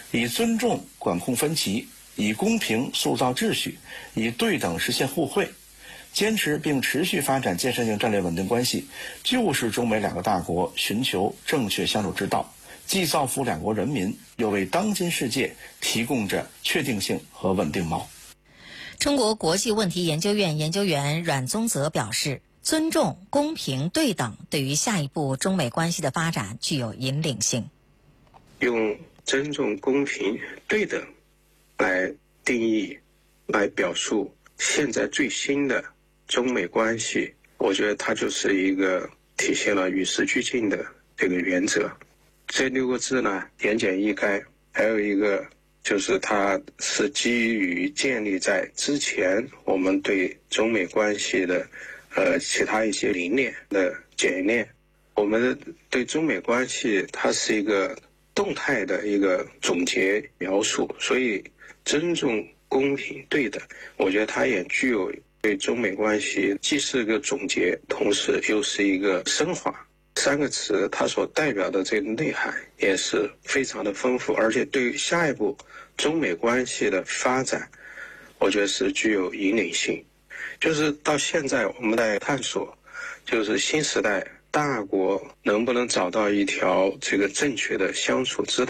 以尊重管控分歧，以公平塑造秩序，以对等实现互惠。坚持并持续发展建设性战略稳定关系，就是中美两个大国寻求正确相处之道，既造福两国人民，又为当今世界提供着确定性和稳定锚。 中国国际问题研究院研究员阮宗泽表示，尊重、公平、对等对于下一步中美关系的发展具有引领性。 用尊重、公平、对等来定义、来表述现在最新的中美关系，我觉得它就是一个体现了与时俱进的这个原则。这6个字呢，言简意赅，还有一个就是它是基于建立在之前我们对中美关系的其他一些理念的检验。我们对中美关系它是一个动态的一个总结描述，所以尊重、公平、对等，我觉得它也具有对中美关系既是个总结，同时又是一个升华。3个词它所代表的这个内涵也是非常的丰富，而且对于下一步中美关系的发展，我觉得是具有引领性。就是到现在我们在探索，就是新时代大国能不能找到一条这个正确的相处之道。